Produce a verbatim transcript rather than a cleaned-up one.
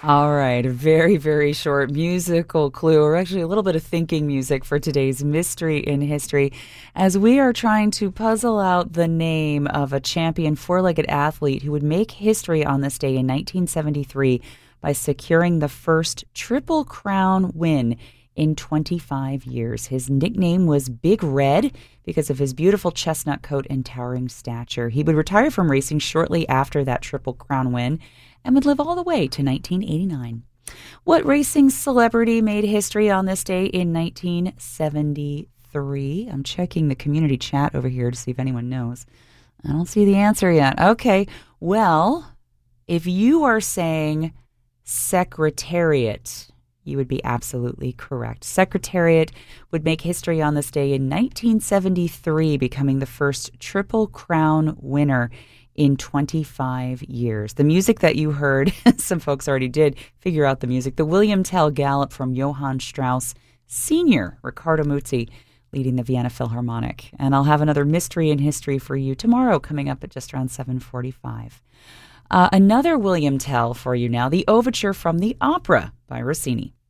All right, a very, very short musical clue, or actually a little bit of thinking music for today's Mystery in History, as we are trying to puzzle out the name of a champion four-legged athlete who would make history on this day in nineteen seventy-three by securing the first Triple Crown win in twenty-five years. His nickname was Big Red because of his beautiful chestnut coat and towering stature. He would retire from racing shortly after that Triple Crown win and would live all the way to nineteen eighty-nine. What racing celebrity made history on this day in nineteen seventy-three? I'm checking the community chat over here to see if anyone knows. I don't see the answer yet. Okay, well, if you are saying Secretariat, you would be absolutely correct. Secretariat would make history on this day in nineteen seventy-three, becoming the first Triple Crown winner in twenty-five years. The music that you heard, some folks already did figure out the music, the William Tell Galop from Johann Strauss Senior, Riccardo Muti leading the Vienna Philharmonic. And I'll have another Mystery in History for you tomorrow coming up at just around seven forty-five. Uh, another William Tell for you now, the Overture from the Opera by Rossini.